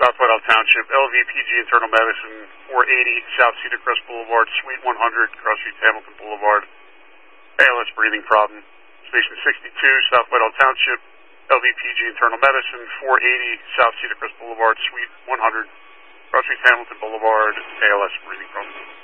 South Whitehall Township, LVPG Internal Medicine, 480 South Cedar Crest Boulevard, Suite 100, Cross Street, Hamilton Boulevard, ALS breathing problem. Station 62, South Whitehall Township, LVPG Internal Medicine, 480 South Cedar Crest Boulevard, Suite 100, Cross Street, Hamilton Boulevard, ALS breathing problem.